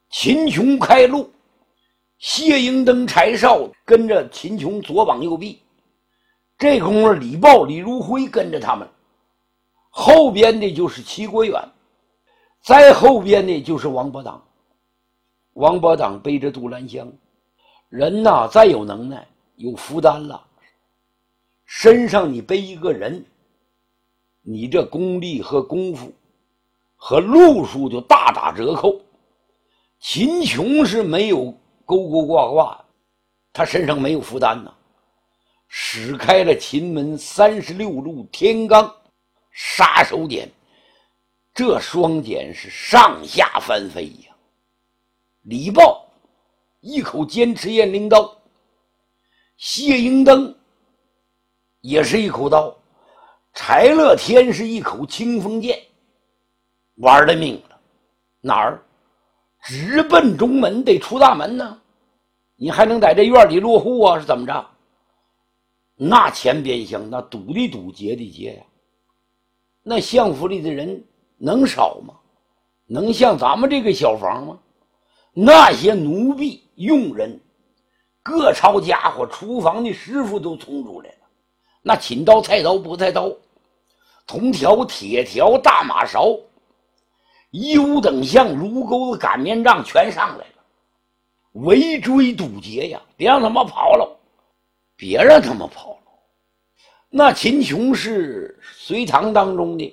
秦琼开路，谢英登、柴少跟着秦琼左膀右臂。这功夫李豹、李如辉跟着他们，后边的就是齐国远，再后边的就是王伯党。王伯党背着杜兰香，人呐再有能耐有负担了，身上你背一个人，你这功力和功夫和路数就大打折扣。秦琼是没有勾勾挂挂，他身上没有负担呐，使开了秦门36路天罡杀手锏，这双锏是上下翻飞呀。李豹一口坚持雁翎刀，谢英登也是一口刀，柴乐天是一口清风剑，玩了命了。哪儿？直奔中门，得出大门呢，你还能在这院里落户啊？是怎么着？那前边厢那堵的堵，劫的劫呀，那相府里的人能少吗？能像咱们这个小房吗？那些奴婢佣人各抄家伙，厨房的师傅都冲出来了，那锦刀菜刀菠菜刀铜条铁条大马勺一五等项炉钩子擀面杖全上来了，围追堵截呀，别让他们跑了，别让他们跑了。那秦琼是隋唐当中的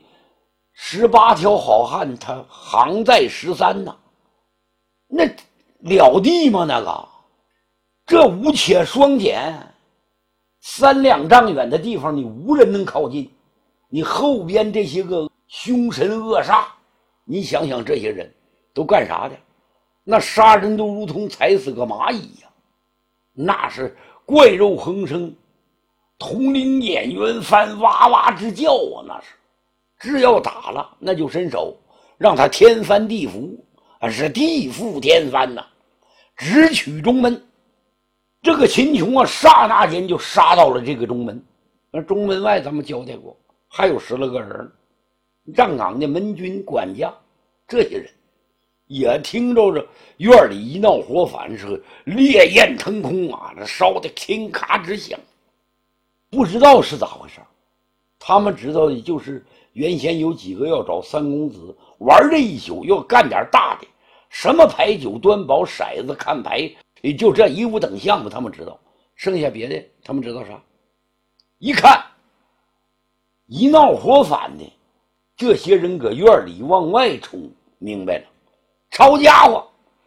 18条好汉，他行在13呐，那了地吗？那个这五且双锏，3两丈远的地方你无人能靠近，你后边这些个凶神恶煞，你想想这些人都干啥的？那杀人都如同踩死个蚂蚁呀，那是怪肉横生，铜铃演员翻哇哇之叫啊，那是只要打了那就伸手让他天翻地覆，是地覆天翻呐，直取中门。这个秦琼啊，刹那间就杀到了这个中门。那中门外咱们交代过，还有10来个人，站岗的门军管家，这些人也听着院里一闹火反，是烈焰腾空啊，这烧的天咔直响，不知道是咋回事。他们知道的就是原先有几个要找3公子玩这一宿，要干点大的，什么牌九端宝骰子看牌，也就这1、5等项目他们知道，剩下别的他们知道啥？一看一闹火反的，这些人搁院里往外冲，明白了，抄家伙。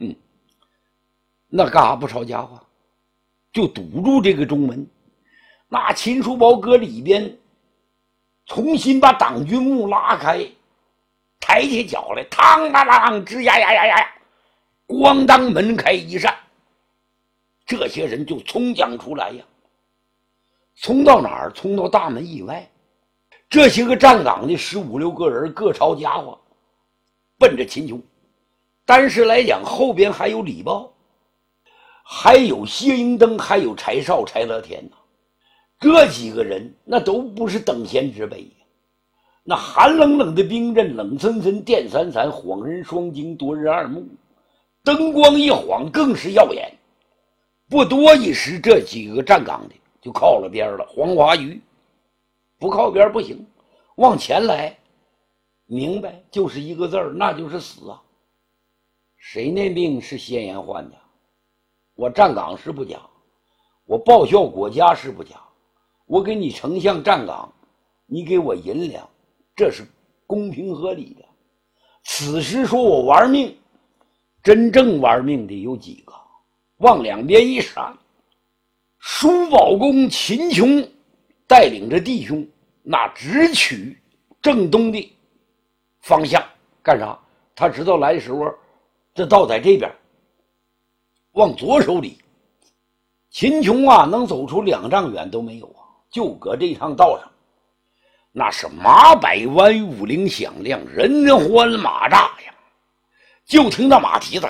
那干啥不抄家伙？就堵住这个中门。那秦叔宝搁里边重新把党军幕拉开，抬起脚来，嘡啦啦吱呀呀呀呀，咣当门开一扇，这些人就冲将出来呀。冲到哪儿？冲到大门以外。这些个站岗的15、16个人各抄家伙，奔着秦琼。但是来讲，后边还有李豹，还有谢英登，还有柴少、柴乐天呐。这几个人那都不是等闲之辈呀。那寒冷冷的冰阵，冷森森，电闪闪，晃人双睛，夺人二目，灯光一晃更是耀眼。不多一时，这几个站岗的就靠了边了。黄花鱼不靠边不行，往前来，明白就是一个字儿，那就是死啊。谁那命是先言换的？我站岗是不假，我报效国家是不假，我给你丞相站岗，你给我银两，这是公平合理的。此时说我玩命，真正玩命的有几个？往两边一闪，叔宝公秦琼带领着弟兄，那直取正东的方向干啥？他知道来的时候这道在这边，往左手里。秦琼啊，能走出2丈远都没有啊，就搁这趟道上，那是马百弯，武铃响亮，人欢马炸呀。就听到马蹄子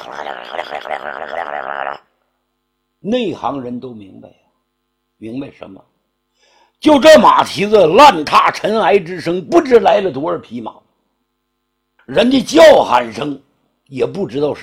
内行人都明白呀，明白什么？就这马蹄子烂踏尘埃之声，不知来了多少匹马，人家叫喊声也不知道是